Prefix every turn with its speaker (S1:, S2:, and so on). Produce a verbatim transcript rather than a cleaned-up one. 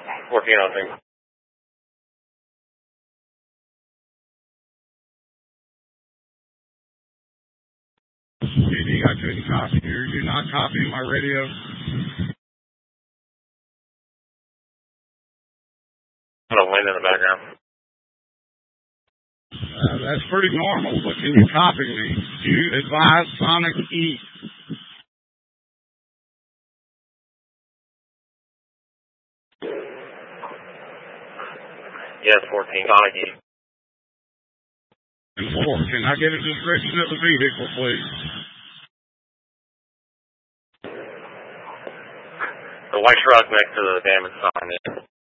S1: fourteen oh three.
S2: You got to copy. You're, you're not copying my radio.
S1: Got a wind in the background.
S2: Uh, that's pretty normal, but can you copy me? Do you advise Sonic E?
S1: Yes, fourteen, Sonic E.
S2: And four, can I get a description of the vehicle, please?
S1: The white truck next to the damaged sign.